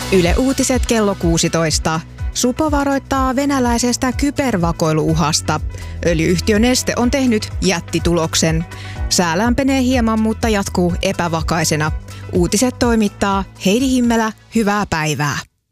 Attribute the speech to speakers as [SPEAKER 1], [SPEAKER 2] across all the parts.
[SPEAKER 1] Yle Uutiset kello 16. Supo varoittaa venäläisestä kybervakoiluuhasta. Öljy-yhtiö Neste on tehnyt jättituloksen. Sää lämpenee hieman, mutta jatkuu epävakaisena. Uutiset toimittaa Heidi Himmelä. Hyvää päivää.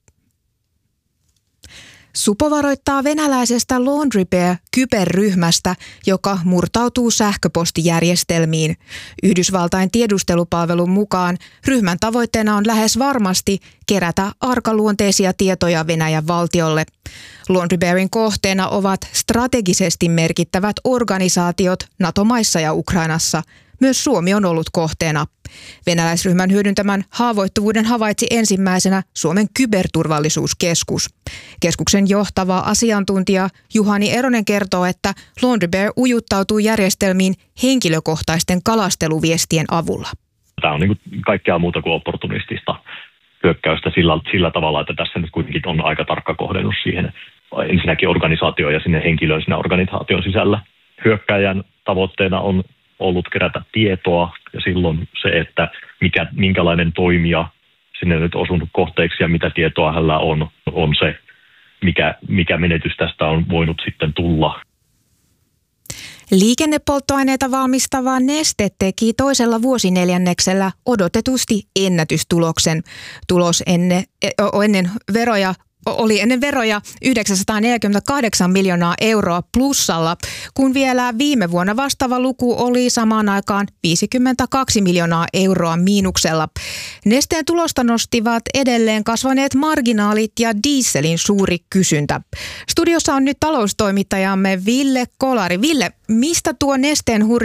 [SPEAKER 1] Supo varoittaa venäläisestä Laundry Bear-kyberryhmästä, joka murtautuu sähköpostijärjestelmiin. Yhdysvaltain tiedustelupalvelun mukaan ryhmän tavoitteena on lähes varmasti kerätä arkaluonteisia tietoja Venäjän valtiolle. Laundry Bearin kohteena ovat strategisesti merkittävät organisaatiot NATO-maissa ja Ukrainassa. Myös Suomi on ollut kohteena. Venäläisryhmän hyödyntämän haavoittuvuuden havaitsi ensimmäisenä Suomen kyberturvallisuuskeskus. Keskuksen johtava asiantuntija Juhani Eronen kertoo, että Laundry Bear ujuttautuu järjestelmiin henkilökohtaisten kalasteluviestien avulla.
[SPEAKER 2] Tämä on niin kuin kaikkea muuta kuin opportunistista hyökkäystä sillä tavalla, että tässä nyt kuitenkin on aika tarkka kohdennus siihen ensinnäkin organisaatioon ja sinne henkilöön siinä organisaation sisällä. Hyökkäjän tavoitteena on ollut kerätä tietoa ja silloin se, että minkälainen toimija sinne nyt osunut kohteeksi ja mitä tietoa hänellä on se, mikä menetys tästä on voinut sitten tulla.
[SPEAKER 1] Liikennepolttoaineita valmistava Neste teki toisella vuosineljänneksellä odotetusti ennätystuloksen. Tulos oli ennen veroja 948 miljoonaa euroa plussalla, kun vielä viime vuonna vastaava luku oli samaan aikaan 52 miljoonaa euroa miinuksella. Nesteen tulosta nostivat edelleen kasvaneet marginaalit ja dieselin suuri kysyntä. Studiossa on nyt taloustoimittajamme Ville Kolari. Ville, mistä tuo Nesteen hurja